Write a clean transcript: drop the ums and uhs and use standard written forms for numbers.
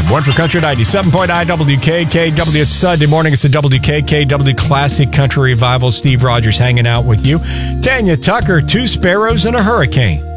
One for Country 97.9 WKKW. It's Sunday morning. It's the WKKW Classic Country Revival. Steve Rogers hanging out with you. Tanya Tucker, 2 sparrows and a hurricane.